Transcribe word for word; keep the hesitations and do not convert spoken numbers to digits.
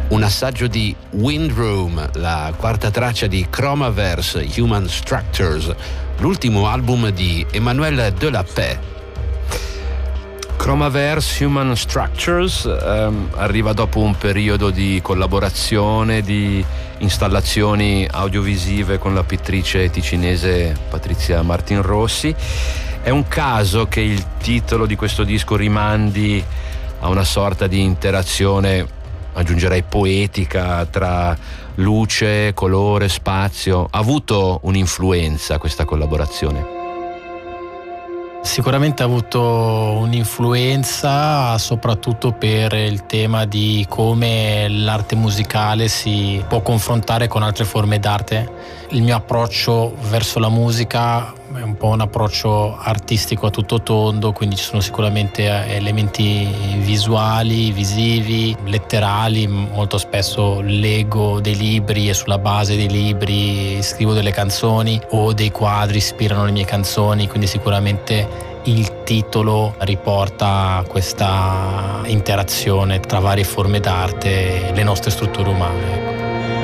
un assaggio di Windroom, la quarta traccia di Chromaverse, Human Structures, l'ultimo album di Emmanuel Delapey. Chromaverse, Human Structures ehm, arriva dopo un periodo di collaborazione, di installazioni audiovisive con la pittrice ticinese Patrizia Martin Rossi. È un caso che il titolo di questo disco rimandi a una sorta di interazione, aggiungerei poetica, tra luce, colore, spazio. Ha avuto un'influenza questa collaborazione? Sicuramente ha avuto un'influenza, soprattutto per il tema di come l'arte musicale si può confrontare con altre forme d'arte. Il mio approccio verso la musica è un po' un approccio artistico a tutto tondo, quindi ci sono sicuramente elementi visuali, visivi, letterali. Molto spesso leggo dei libri e sulla base dei libri scrivo delle canzoni, o dei quadri ispirano le mie canzoni, quindi sicuramente il titolo riporta a questa interazione tra varie forme d'arte e le nostre strutture umane.